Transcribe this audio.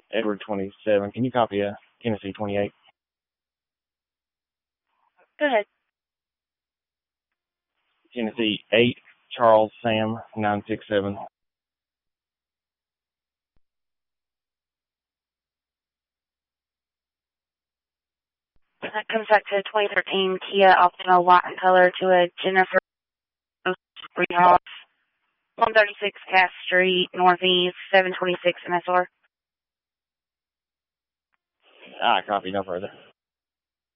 Edward 27. Can you copy a Tennessee 28? Go ahead. Tennessee 8, Charles Sam 967. That comes back to a 2013 Kia Optima white in color to a Jennifer Greenhouse, 136 Cass Street, Northeast, 726 MSR. Copy, no further.